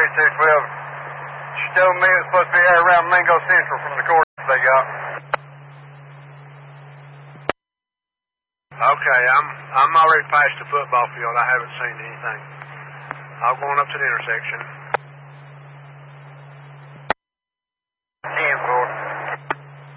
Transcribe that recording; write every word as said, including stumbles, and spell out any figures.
twenty-two twelve. She told me it was supposed to be right around Mingo Central from the course they got. Okay, I'm I'm already past the football field. I haven't seen anything. I'll go on up to the intersection.